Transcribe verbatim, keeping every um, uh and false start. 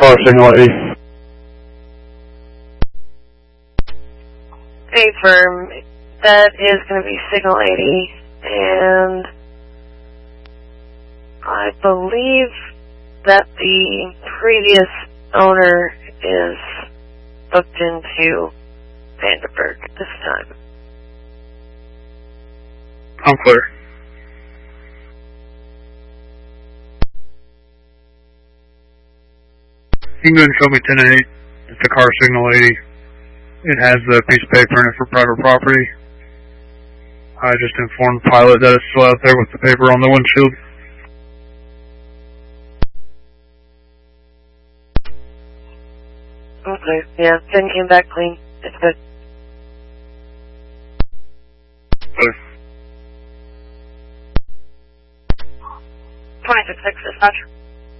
car signal eighty. Hey, firm. That is going to be signal eighty, and I believe that the previous owner is booked into Vanderburg this time. I'm clear. You can go ahead and show me ten eight. It's the car signal eighty. It has the piece of paper in it for private property. I just informed the pilot that it's still out there with the paper on the windshield. Okay, yeah, ten came back clean. It's good. Clear. twenty-six six dispatch.